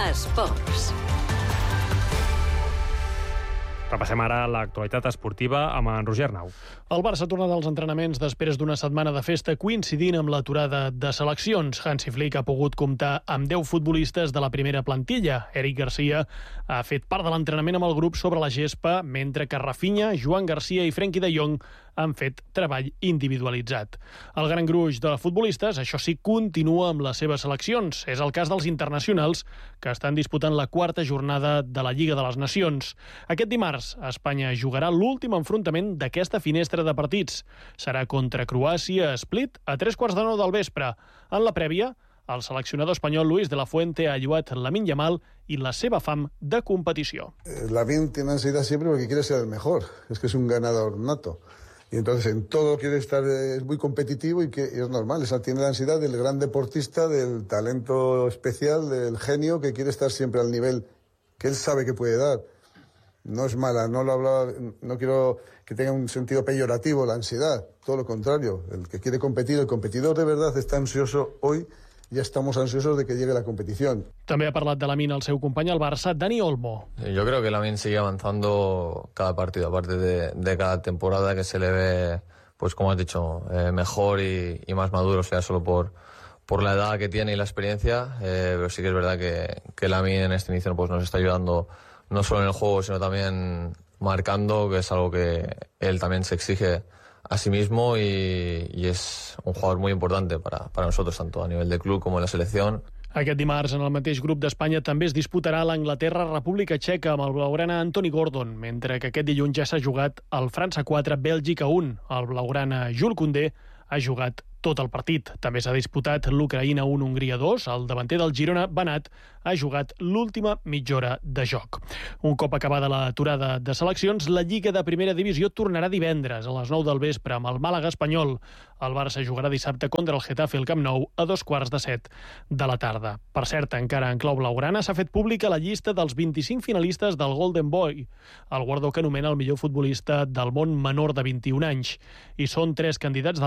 Esports. Repassem ara l'actualitat esportiva amb en Roger Arnau. El Barça torna dels entrenaments després d'una setmana de festa coincidint amb l'aturada de seleccions. Hansi Flick ha pogut comptar amb 10 futbolistes de la primera plantilla. Eric Garcia ha fet part de l'entrenament amb el grup sobre la gespa, mentre que Rafinha, Joan Garcia i Frenkie de Jong han fet treball individualitzat. El gran gruix de futbolistes, això sí, continua amb les seves seleccions. És el cas dels internacionals, que estan disputant la quarta jornada de la Lliga de les Nacions. Aquest dimarts, Espanya jugarà l'últim enfrontament d'aquesta finestra de partits. Serà contra Croàcia a Split a 9:15 del vespre. En la prèvia, el seleccionador espanyol Luis de la Fuente ha lloat Lamine Yamal i la seva fam de competició. Lamine tiene ansiedad siempre porque quiere ser el mejor. Es que es un ganador nato. Y entonces en todo quiere estar, es muy competitivo y es normal. Tiene la ansiedad del gran deportista, del talento especial, del genio que quiere estar siempre al nivel que él sabe que puede dar. No es mala, no quiero que tenga un sentido peyorativo la ansiedad, todo lo contrario. El que quiere competir, el competidor de verdad está ansioso hoy. Ya estamos ansiosos de que llegue la competición. També ha parlat de Lamine el seu company al Barça, Dani Olmo. Yo creo que Lamine sigue avanzando cada partido, aparte de cada temporada, que se le ve, pues como has dicho, mejor y más maduro, sea solo por la edad que tiene y la experiencia, pero sí que es verdad que Lamine en este inicio pues nos está ayudando no solo en el juego, sino también marcando, que es algo que él también se exige a sí mismo y es un jugador muy importante para nosotros, tanto a nivel de club como en la selección. Aquest dimarts, en el mateix grup d'Espanya, també es disputarà l'Anglaterra-República Txeca amb el blaugrana Anthony Gordon, mentre que aquest dilluns ja s'ha jugat el França 4, Bèlgica 1. El blaugrana Jules Koundé ha jugat tot el partit. També s'ha disputat l'Ucraïna 1, Hongria 2. El davanter del Girona, Banat, ha jugat l'última mitja hora de joc. Un cop acabada l'aturada de seleccions, la Lliga de Primera Divisió tornarà divendres a les 9 del vespre amb el Màlaga Espanyol. El Barça jugarà dissabte contra el Getafe al Camp Nou a 6:15 de la tarda. Per cert, encara en clau blaugrana, s'ha fet pública la llista dels 25 finalistes del Golden Boy, el guardó que anomena el millor futbolista del món menor de 21 anys. I són 3 candidats